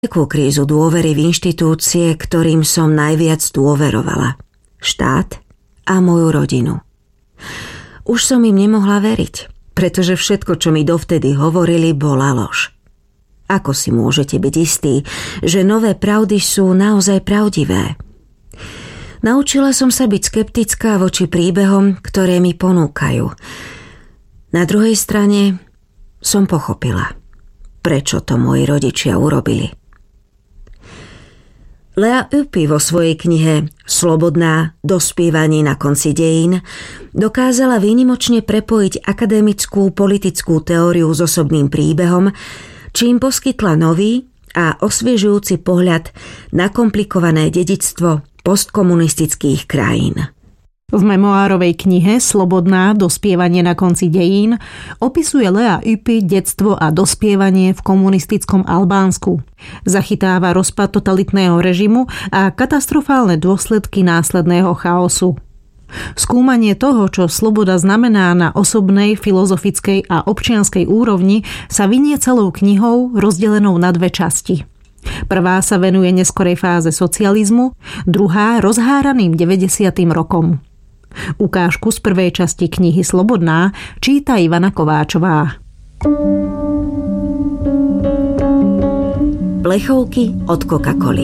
Takú krízu dôvery v inštitúcie, ktorým som najviac dôverovala. Štát a moju rodinu. Už som im nemohla veriť, pretože všetko, čo mi dovtedy hovorili, bola lož. Ako si môžete byť istí, že nové pravdy sú naozaj pravdivé? Naučila som sa byť skeptická voči príbehom, ktoré mi ponúkajú. Na druhej strane som pochopila, prečo to moji rodičia urobili. Lea Ypi vo svojej knihe Slobodná, dospievaní na konci dejín dokázala výnimočne prepojiť akademickú politickú teóriu s osobným príbehom, čím poskytla nový a osviežujúci pohľad na komplikované dedičstvo postkomunistických krajín. V memoárovej knihe Slobodná, dospievanie na konci dejín opisuje Lea Ypi detstvo a dospievanie v komunistickom Albánsku. Zachytáva rozpad totalitného režimu a katastrofálne dôsledky následného chaosu. Skúmanie toho, čo sloboda znamená na osobnej, filozofickej a občianskej úrovni, sa vinie celou knihou rozdelenou na dve časti. Prvá sa venuje neskorej fáze socializmu, druhá rozháraným 90. rokom. Ukážku z prvej časti knihy Slobodná číta Ivana Kováčová. Plechovky od Coca-Coly.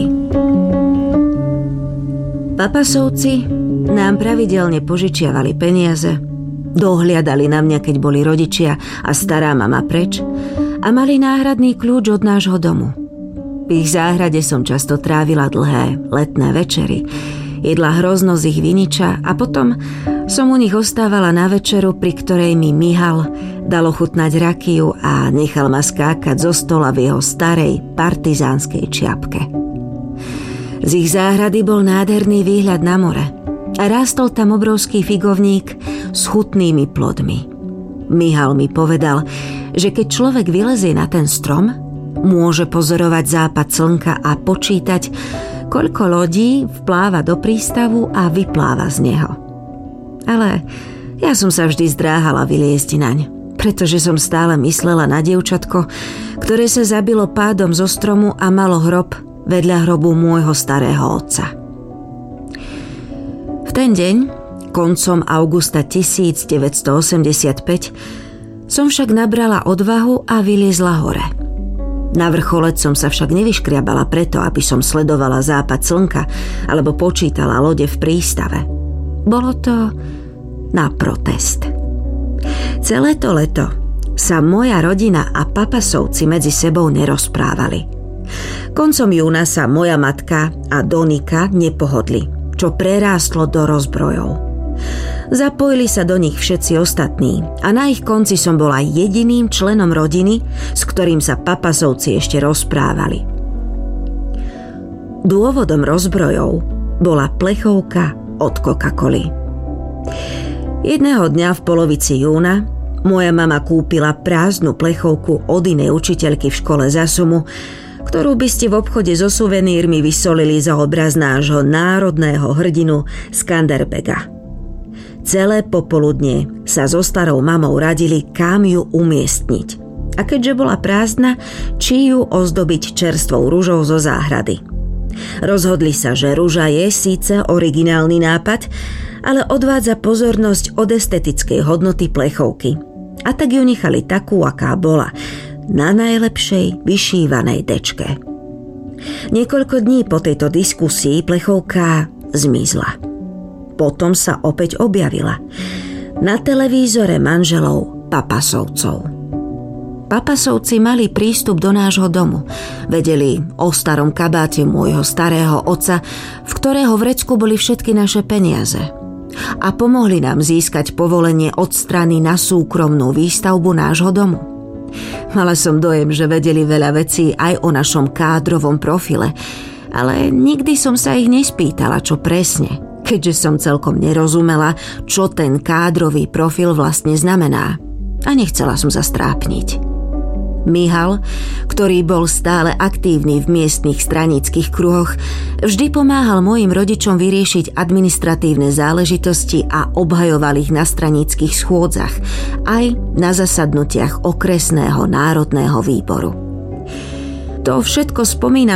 Papasovci nám pravidelne požičiavali peniaze, dohliadali na mňa, keď boli rodičia a stará mama preč a mali náhradný kľúč od nášho domu. V ich záhrade som často trávila dlhé letné večery, jedla hrozno z ich viniča a potom som u nich ostávala na večeru, pri ktorej mi Mihal dal ochutnať rakiu a nechal ma skákať zo stola v jeho starej partizánskej čiapke. Z ich záhrady bol nádherný výhľad na more a rástol tam obrovský figovník s chutnými plodmi. Mihal mi povedal, že keď človek vylezie na ten strom, môže pozorovať západ slnka a počítať, koľko lodí vpláva do prístavu a vypláva z neho. Ale ja som sa vždy zdráhala vyliezť naň, pretože som stále myslela na dievčatko, ktoré sa zabilo pádom zo stromu a malo hrob vedľa hrobu môjho starého otca. V ten deň, koncom augusta 1985, som však nabrala odvahu a vyliezla hore. Na vrcholec som sa však nevyškriabala preto, aby som sledovala západ slnka alebo počítala lode v prístave. Bolo to na protest. Celé to leto sa moja rodina a papasovci medzi sebou nerozprávali. Koncom júna sa moja matka a Donika nepohodli, čo prerástlo do rozbrojov. Zapojili sa do nich všetci ostatní a na ich konci som bola jediným členom rodiny, s ktorým sa papasovci ešte rozprávali. Dôvodom rozbrojov bola plechovka od Coca-Coly. Jedného dňa v polovici júna moja mama kúpila prázdnu plechovku od inej učiteľky v škole Zasumu, ktorú by ste v obchode so suvenírmi vysolili za obraz nášho národného hrdinu Skanderbega. Celé popoludnie sa so starou mamou radili, kam ju umiestniť. A keďže bola prázdna, či ju ozdobiť čerstvou ružou zo záhrady. Rozhodli sa, že ruža je síce originálny nápad, ale odvádza pozornosť od estetickej hodnoty plechovky. A tak ju nechali takú, aká bola, na najlepšej vyšívanej dečke. Niekoľko dní po tejto diskusii plechovka zmizla. Potom sa opäť objavila na televízore manželov Papasovcov. Papasovci mali prístup do nášho domu. Vedeli o starom kabáte môjho starého otca, v ktorého vrecku boli všetky naše peniaze. A pomohli nám získať povolenie od strany na súkromnú výstavbu nášho domu. Mala som dojem, že vedeli veľa vecí aj o našom kádrovom profile, ale nikdy som sa ich nespýtala, čo presne, keďže som celkom nerozumela, čo ten kádrový profil vlastne znamená. A nechcela som sa strápniť. Mihal, ktorý bol stále aktívny v miestnych straníckych kruhoch, vždy pomáhal mojim rodičom vyriešiť administratívne záležitosti a obhajoval ich na straníckych schôdzach, aj na zasadnutiach okresného národného výboru. To všetko spomínam